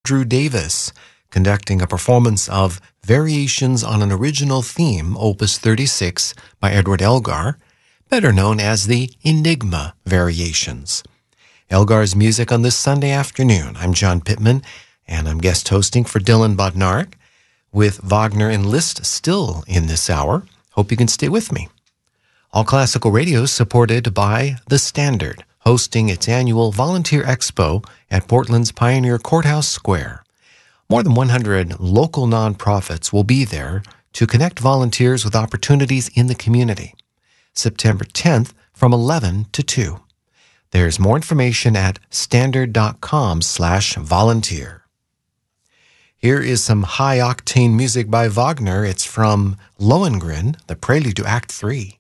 Drew Davis, conducting a performance of Variations on an Original Theme, Opus 36, by Edward Elgar, better known as the Enigma Variations. Elgar's music on this Sunday afternoon. I'm John Pittman, and I'm guest hosting for Dylan Bodnarik, with Wagner and Liszt still in this hour. Hope you can stay with me. All Classical Radio is supported by The Standard, hosting its annual Volunteer Expo at Portland's Pioneer Courthouse Square. More than 100 local nonprofits will be there to connect volunteers with opportunities in the community. September 10th from 11 to 2. There's more information at standard.com/volunteer. Here is some high-octane music by Wagner. It's from Lohengrin, the prelude to Act 3.